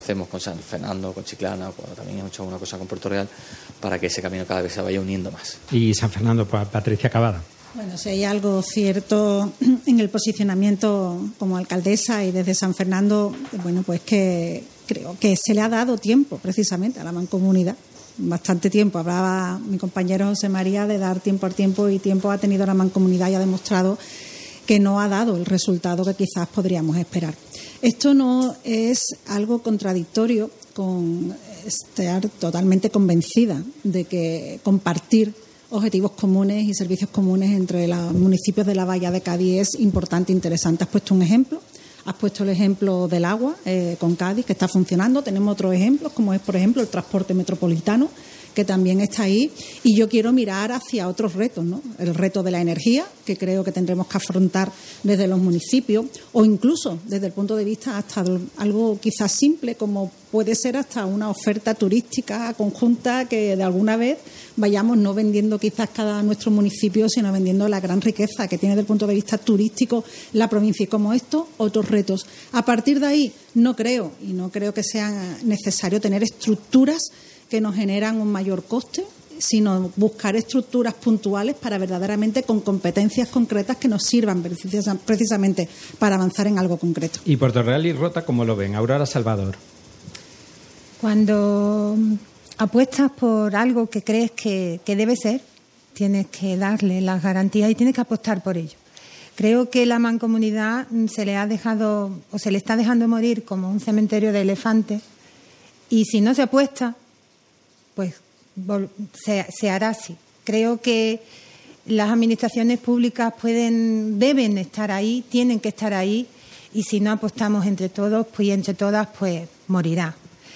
Hacemos con San Fernando, con Chiclana, también hemos hecho una cosa con Puerto Real, para que ese camino cada vez se vaya uniendo más. Y San Fernando, Patricia Cavada. Bueno, si hay algo cierto en el posicionamiento como alcaldesa y desde San Fernando, bueno, pues que creo que se le ha dado tiempo precisamente a la mancomunidad. Bastante tiempo. Hablaba mi compañero José María de dar tiempo al tiempo, y tiempo ha tenido la mancomunidad y ha demostrado que no ha dado el resultado que quizás podríamos esperar. Esto no es algo contradictorio con estar totalmente convencida de que compartir objetivos comunes y servicios comunes entre los municipios de la Bahía de Cádiz es importante e interesante. Has puesto un ejemplo. Has puesto el ejemplo del agua con Cádiz, que está funcionando. Tenemos otros ejemplos, como es, por ejemplo, el transporte metropolitano, que también está ahí. Y yo quiero mirar hacia otros retos, ¿no? El reto de la energía, que creo que tendremos que afrontar desde los municipios, o incluso desde el punto de vista hasta algo quizás simple, como puede ser hasta una oferta turística conjunta, que de alguna vez vayamos no vendiendo quizás cada nuestro municipio, sino vendiendo la gran riqueza que tiene desde el punto de vista turístico la provincia. Y como esto, otros retos. A partir de ahí, no creo que sea necesario tener estructuras que nos generan un mayor coste, sino buscar estructuras puntuales para verdaderamente con competencias concretas que nos sirvan precisamente para avanzar en algo concreto. ¿Y Puerto Real y Rota cómo lo ven? Aurora Salvador. Cuando apuestas por algo que crees que debe ser, tienes que darle las garantías y tienes que apostar por ello. Creo que la mancomunidad se le está dejando morir como un cementerio de elefantes, y si no se apuesta, pues se hará así. Creo que las administraciones públicas deben estar ahí, tienen que estar ahí, y si no apostamos entre todos y entre todas, pues morirá.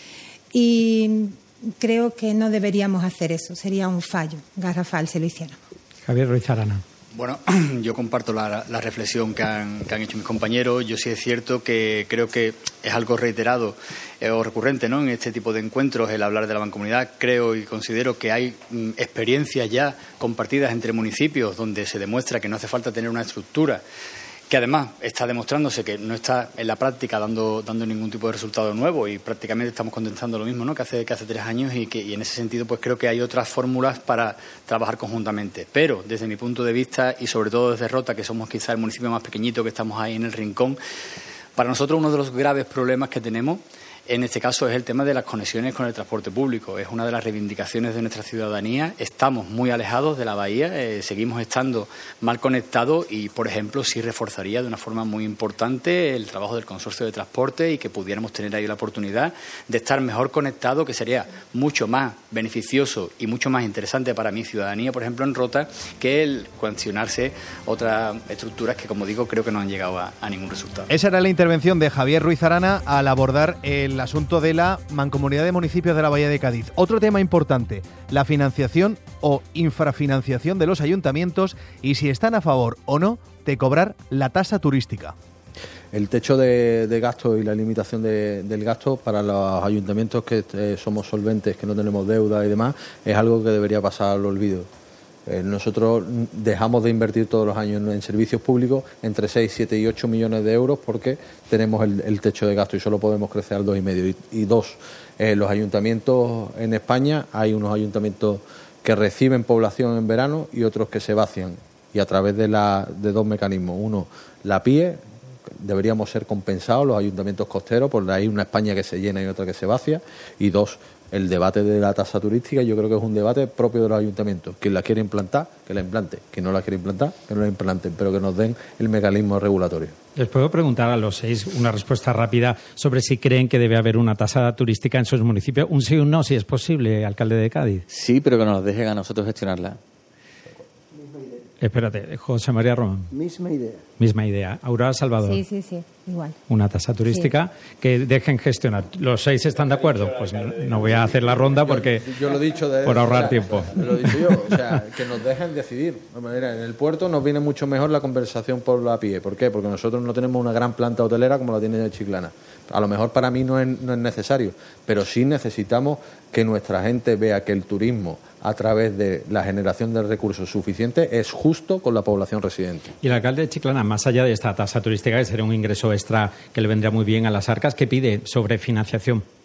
Y creo que no deberíamos hacer eso, sería un fallo garrafal si lo hiciéramos. Javier Ruiz Arana. Bueno, yo comparto la reflexión que han hecho mis compañeros. Yo sí es cierto que creo que es algo reiterado o recurrente, ¿no?, en este tipo de encuentros, el hablar de la mancomunidad. Creo y considero que hay experiencias ya compartidas entre municipios donde se demuestra que no hace falta tener una estructura, que además está demostrándose que no está en la práctica dando ningún tipo de resultado nuevo, y prácticamente estamos condensando lo mismo, ¿no?, que hace 3 años, y en ese sentido pues creo que hay otras fórmulas para trabajar conjuntamente. Pero desde mi punto de vista, y sobre todo desde Rota, que somos quizá el municipio más pequeñito, que estamos ahí en el rincón, para nosotros uno de los graves problemas que tenemos en este caso es el tema de las conexiones con el transporte público. Es una de las reivindicaciones de nuestra ciudadanía. Estamos muy alejados de la bahía, seguimos estando mal conectados, y, por ejemplo, sí reforzaría de una forma muy importante el trabajo del consorcio de transporte, y que pudiéramos tener ahí la oportunidad de estar mejor conectados, que sería mucho más beneficioso y mucho más interesante para mi ciudadanía, por ejemplo, en Rota, que el cuestionarse otras estructuras que, como digo, creo que no han llegado a ningún resultado. Esa era la intervención de Javier Ruiz Arana al abordar el asunto de la Mancomunidad de Municipios de la Bahía de Cádiz. Otro tema importante, la financiación o infrafinanciación de los ayuntamientos, y si están a favor o no de cobrar la tasa turística. El techo de gasto y la limitación del gasto para los ayuntamientos que somos solventes, que no tenemos deuda y demás, es algo que debería pasar al olvido. Nosotros dejamos de invertir todos los años en servicios públicos entre 6, 7 y 8 millones de euros porque tenemos el techo de gasto y solo podemos crecer al 2,5. Y dos, los ayuntamientos en España, hay unos ayuntamientos que reciben población en verano y otros que se vacían, y a través de 2 mecanismos. Uno, la PIE, deberíamos ser compensados los ayuntamientos costeros, porque hay una España que se llena y otra que se vacía. Y dos, el debate de la tasa turística. Yo creo que es un debate propio de los ayuntamientos. Quien la quiere implantar, que la implante. Quien no la quiere implantar, que no la implanten, pero que nos den el mecanismo regulatorio. Les puedo preguntar a los 6 una respuesta rápida sobre si creen que debe haber una tasa turística en sus municipios. Un sí o un no, si es posible, alcalde de Cádiz. Sí, pero que nos dejen a nosotros gestionarla. Espérate, José María Román. Misma idea. Aurora Salvador. Sí, igual. Una tasa turística que dejen gestionar. ¿Los 6 están de acuerdo? Pues no voy a hacer la ronda porque yo lo he dicho por ahorrar tiempo. Lo he dicho yo, o sea, que nos dejen decidir. De manera, en el puerto nos viene mucho mejor la conversación por la PIE. ¿Por qué? Porque nosotros no tenemos una gran planta hotelera como la tiene Chiclana. A lo mejor para mí no es necesario, pero sí necesitamos que nuestra gente vea que el turismo, a través de la generación de recursos suficientes, es justo con la población residente. Y el alcalde de Chiclana, más allá de esta tasa turística, que sería un ingreso extra que le vendría muy bien a las arcas. ¿Qué pide sobre financiación?